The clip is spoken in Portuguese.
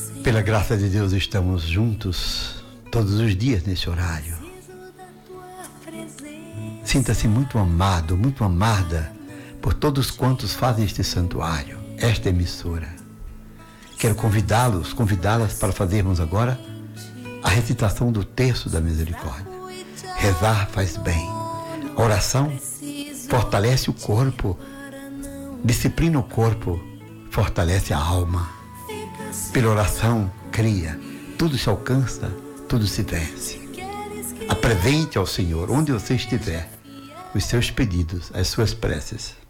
Pela graça de Deus estamos juntos todos os dias nesse horário. Sinta-se muito amado, muito amada por todos quantos fazem este santuário, esta emissora. Quero convidá-las para fazermos agora a recitação do terço da misericórdia. Rezar faz bem. A oração fortalece o corpo, disciplina o corpo, fortalece a alma. Pela oração, cria, tudo se alcança, tudo se vence. Apresente ao Senhor, onde você estiver, os seus pedidos, as suas preces.